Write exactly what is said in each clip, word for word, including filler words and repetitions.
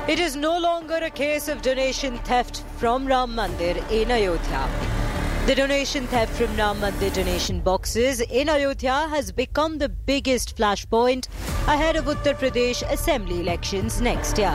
It is no longer a case of donation theft from Ram Mandir in Ayodhya. The donation theft from Ram Mandir donation boxes in Ayodhya has become the biggest flashpoint ahead of Uttar Pradesh Assembly elections next year.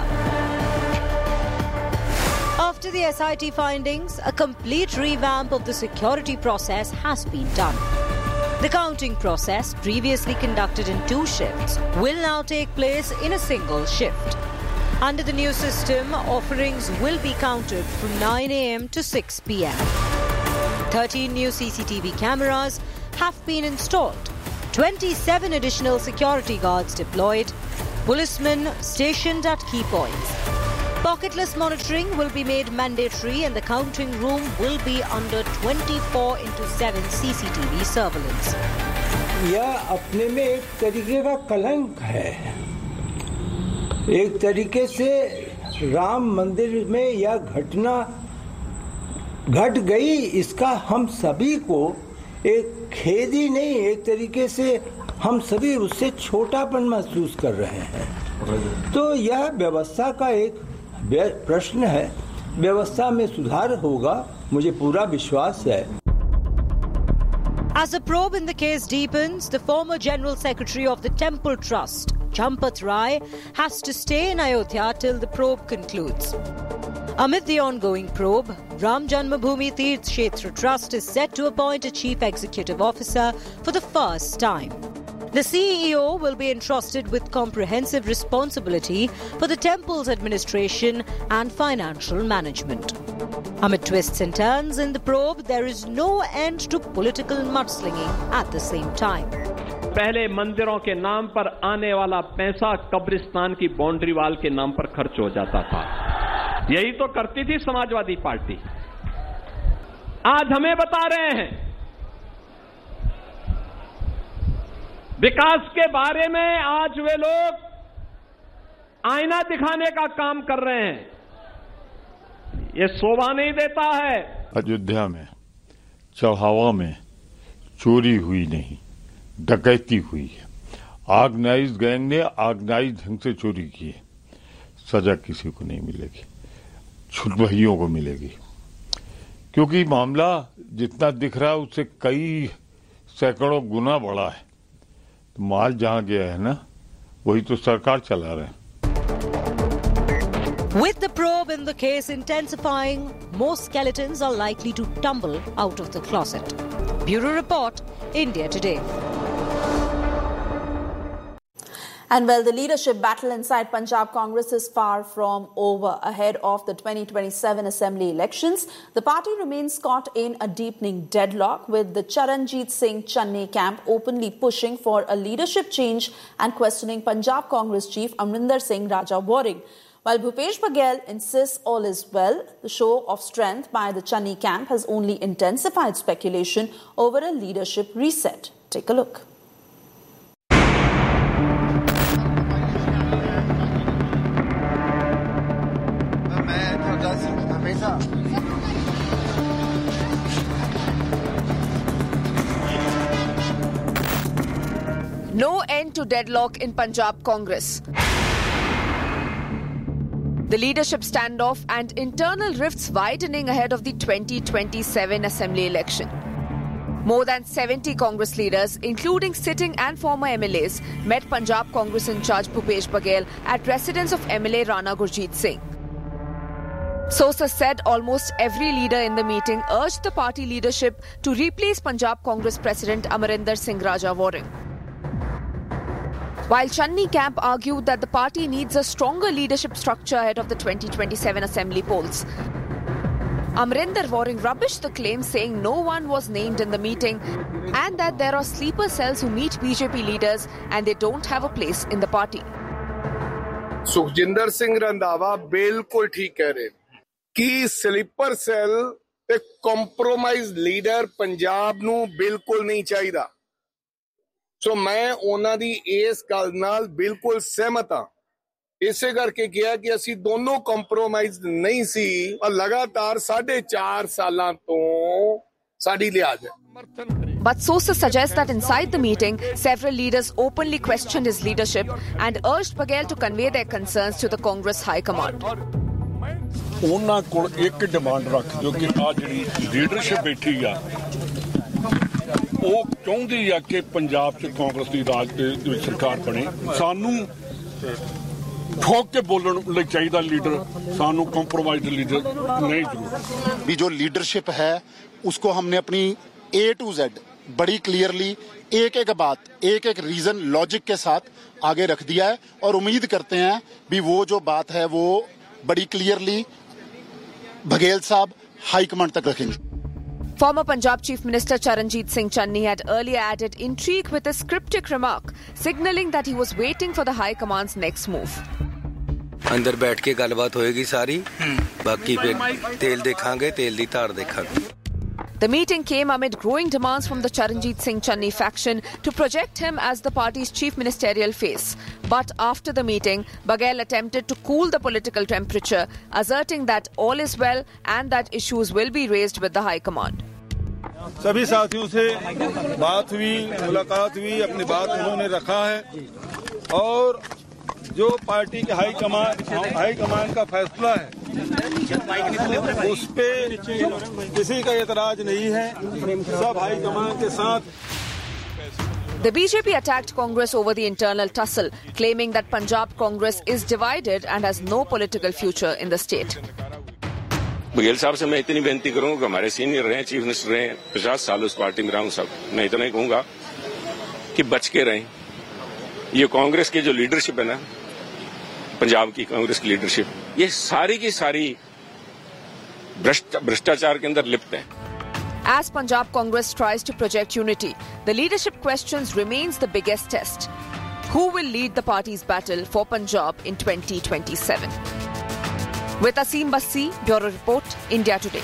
After the S I T findings, a complete revamp of the security process has been done. The counting process, previously conducted in two shifts, will now take place in a single shift. Under the new system, offerings will be counted from nine a.m. to six p.m. thirteen new C C T V cameras have been installed, twenty-seven additional security guards deployed, policemen stationed at key points. Pocketless monitoring will be made mandatory and the counting room will be under twenty-four into seven C C T V surveillance. यह अपने में एक तरीके का कलंक है। एक तरीके से राम मंदिर में यह घटना घट गई, इसका हम सभी को एक खेद ही नहीं, एक तरीके से हम सभी उससे छोटापन महसूस कर रहे हैं। तो यह व्यवस्था का एक प्रश्न है, व्यवस्था में सुधार होगा, मुझे पूरा विश्वास है। As the probe in the case deepens, the former General Secretary of the Temple Trust, Champat Rai, has to stay in Ayodhya till the probe concludes. Amid the ongoing probe, Ram Janmabhoomi Tirth Kshetra Trust is set to appoint a chief executive officer for the first time. The C E O will be entrusted with comprehensive responsibility for the temple's administration and financial management. Amid twists and turns in the probe, there is no end to political mudslinging at the same time. पहले मंदिरों के नाम पर आने वाला पैसा कब्रिस्तान की बाउंड्री वाल के नाम पर खर्च हो जाता था। यही तो करती थी समाजवादी पार्टी। आज हमें बता रहे हैं विकास के बारे में, आज वे लोग आईना दिखाने का काम कर रहे हैं। ये शोभा नहीं देता है। अयोध्या में चढ़ावा में चोरी हुई नहीं, डकैती हुई है। ऑर्गेनाइज्ड गैंग ने ऑर्गेनाइज्ड ढंग से चोरी की है। सजा किसी को नहीं मिलेगी, छुटभइयों को मिलेगी, क्योंकि मामला जितना दिख रहा है उससे कई सैकड़ों गुना बड़ा है। तो माल जहां गया है ना, वही तो सरकार चला रहे हैं। With the probe in the case intensifying, more skeletons are likely to tumble out of the closet. Bureau Report, India Today. And well, the leadership battle inside Punjab Congress is far from over. Ahead of the twenty twenty-seven Assembly elections, the party remains caught in a deepening deadlock, with the Charanjit Singh Channi camp openly pushing for a leadership change and questioning Punjab Congress chief Amrinder Singh Raja Waring. While Bhupesh Baghel insists all is well, the show of strength by the Channi camp has only intensified speculation over a leadership reset. Take a look. No end to deadlock in Punjab Congress. The leadership standoff and internal rifts widening ahead of the twenty twenty-seven Assembly election. More than seventy Congress leaders, including sitting and former M L As, met Punjab Congress in charge Bhupesh Baghel at residence of M L A Rana Gurjeet Singh. Sources said almost every leader in the meeting urged the party leadership to replace Punjab Congress President Amarinder Singh Raja Waring. While Channi camp argued that the party needs a stronger leadership structure ahead of the twenty twenty-seven Assembly polls, Amarinder Waring rubbished the claim, saying no one was named in the meeting and that there are sleeper cells who meet B J P leaders and they don't have a place in the party. Sukhjinder Singh Randhawa बिल्कुल ठीक कह रहे कि sleeper cell ते compromise leader Punjab नू बिल्कुल नहीं चाहिदा। सो मैं उन्हां दी इस गल नाल बिल्कुल सहमत हां। इसे करके किया कि असी दोनों कॉम्प्रोमाइज नहीं सी और लगातार साढ़े चार सालां तो साडी लिहाज है। But sources suggest that inside the meeting, several leaders openly questioned his leadership and urged Baghel to convey their concerns to the Congress High Command. ਉਹਨਾਂ ਕੋਲ ਇੱਕ ਡਿਮਾਂਡ ਰੱਖ ਜੋ ਕਿ ਆ ਜਿਹੜੀ ਲੀਡਰਸ਼ਿਪ ਬੈਠੀ ਆ ਉਹ ਚਾਹੁੰਦੀ ਆ ਕਿ ਪੰਜਾਬ 'ਚ ਕਾਂਗਰਸ ਦੀ ਰਾਜ ਦੀ ਸਰਕਾਰ ਬਣੇ। ਸਾਨੂੰ ठोक के बोलने चाहिए लीडर, सानू कॉम्प्रोमाइज लीडर नहीं जरूर। भी जो लीडरशिप है उसको हमने अपनी ए टू जेड बड़ी क्लियरली एक एक बात एक एक रीजन लॉजिक के साथ आगे रख दिया है और उम्मीद करते हैं भी वो जो बात है वो बड़ी क्लियरली बघेल साहब हाईकमांड तक रखेंगे। Former Punjab Chief Minister Charanjit Singh Channi had earlier added intrigue with a cryptic remark, signalling that he was waiting for the High Command's next move. अंदर बैठ के गलबात होएगी सारी, बाकी फिर तेल देखांगे, तेल दी धार देखांगे। The meeting came amid growing demands from the Charanjit Singh Channi faction to project him as the party's chief ministerial face. But after the meeting, Baghel attempted to cool the political temperature, asserting that all is well and that issues will be raised with the High Command. सभी साथियों से बात हुई, मुलाकात हुई, अपनी बात उन्होंने रखा है और जो पार्टी के हाई कमान हाई कमान का फैसला है उस पे किसी का एतराज नहीं है, सब हाई कमान के साथ। The B J P attacked Congress over the internal tussle, claiming that Punjab Congress is divided and has no political future in the state. Baghel साहब से मैं इतनी बेनती करूंगा कि हमारे सीनियर रहे, चीफ मिनिस्टर रहे, पचास साल उस पार्टी में रहा हूं, सब मैं इतना ही कहूंगा कि बच के रहें। ये कांग्रेस की जो लीडरशिप है ना, पंजाब की कांग्रेस की लीडरशिप, ये सारी की सारी भ्रष्टाचार के अंदर लिप्त है। As Punjab Congress tries to project unity, the leadership questions remains the biggest test. Who will lead the party's battle for Punjab in twenty twenty-seven? With Asim Bassi, Bureau Report, India Today.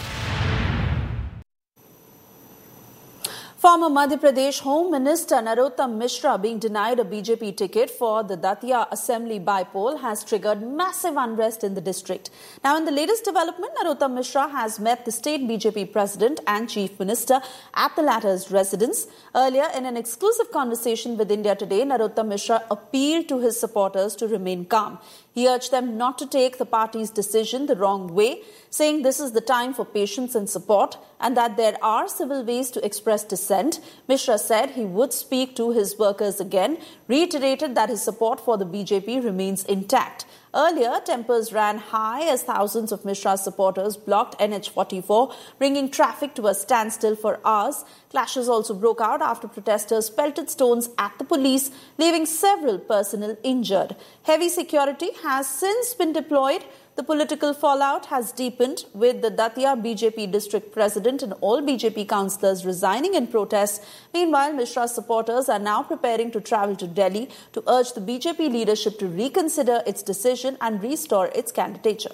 Former Madhya Pradesh Home Minister Narottam Mishra being denied a B J P ticket for the Datia Assembly by-poll has triggered massive unrest in the district. Now, in the latest development, Narottam Mishra has met the state B J P president and chief minister at the latter's residence. Earlier, in an exclusive conversation with India Today, Narottam Mishra appealed to his supporters to remain calm. He urged them not to take the party's decision the wrong way, saying this is the time for patience and support and that there are civil ways to express dissent. Mishra said he would speak to his workers again, reiterated that his support for the B J P remains intact. Earlier, tempers ran high as thousands of Mishra's supporters blocked N H forty-four, bringing traffic to a standstill for hours. Clashes also broke out after protesters pelted stones at the police, leaving several personnel injured. Heavy security has since been deployed. The political fallout has deepened, with the Datia B J P district president and all B J P councillors resigning in protest. Meanwhile, Mishra's supporters are now preparing to travel to Delhi to urge the B J P leadership to reconsider its decision and restore its candidature.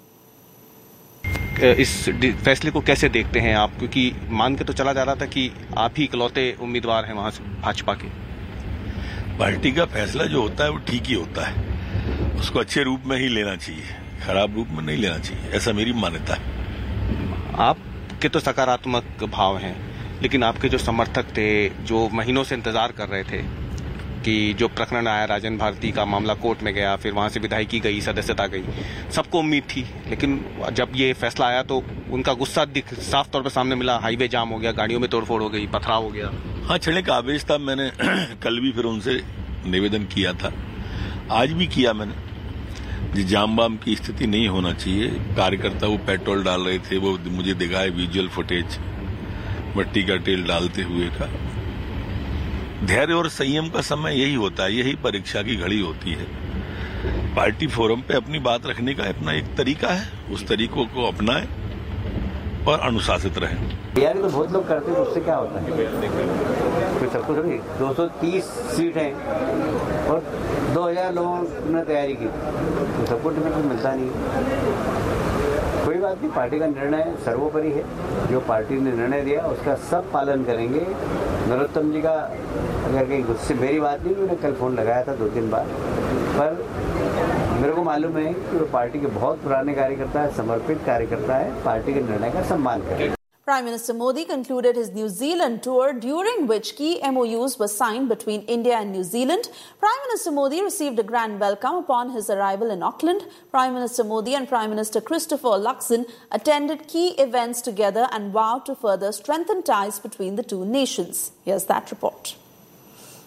इस फैसले को कैसे देखते हैं आप, क्योंकि मान के तो चला जा रहा था कि आप ही इकलौते उम्मीदवार हैं वहां से भाजपा के। पार्टी का फैसला जो होता है वो ठीक ही होता है, उसको अच्छे रूप में ही लेना चाहिए, खराब रूप में नहीं लेना चाहिए, ऐसा मेरी मान्यता है। आपके तो सकारात्मक भाव हैं, लेकिन आपके जो समर्थक थे, जो महीनों से इंतजार कर रहे थे कि जो प्रकरण आया राजन भारती का मामला कोर्ट में गया, फिर वहां से विधायकी गई, सदस्यता गई, सबको उम्मीद थी, लेकिन जब ये फैसला आया तो उनका गुस्सा दिख साफ तौर पर सामने मिला। हाईवे जाम हो गया, गाड़ियों में तोड़फोड़ हो गई, पथराव हो गया। हाँ, छड़े का आवेश था। मैंने कल भी फिर उनसे निवेदन किया था, आज भी किया मैंने, जाम बाम की स्थिति नहीं होना चाहिए। कार्यकर्ता वो पेट्रोल डाल रहे थे, वो मुझे दिखाए विजुअल फुटेज मट्टी का तेल डालते हुए का। धैर्य और संयम का समय यही होता है, यही परीक्षा की घड़ी होती है। पार्टी फोरम पे अपनी बात रखने का अपना एक तरीका है, उस तरीकों को अपनाएं और अनुशासित रहें। तैयारी तो बहुत लोग करते हैं, उससे क्या होता है, कोई सबको थोड़ी दो सौ तीस सीट है और दो हजार लोगों ने तैयारी की, तो सबको टिकट तो मिलता नहीं। कोई बात नहीं, पार्टी का निर्णय सर्वोपरि है, जो पार्टी ने निर्णय दिया उसका सब पालन करेंगे। नरोत्तम जी का अगर कहीं गुस्से, मेरी बात नहीं, मैंने कल फोन लगाया था दो तीन बार, पर मेरे को मालूम है कि वो पार्टी के बहुत पुराने कार्यकर्ता है, समर्पित कार्यकर्ता है, पार्टी के निर्णय का सम्मान करें। Prime Minister Modi concluded his New Zealand tour, during which key M O Us were signed between India and New Zealand. Prime Minister Modi received a grand welcome upon his arrival in Auckland. Prime Minister Modi and Prime Minister Christopher Luxon attended key events together and vowed to further strengthen ties between the two nations. Here's that report.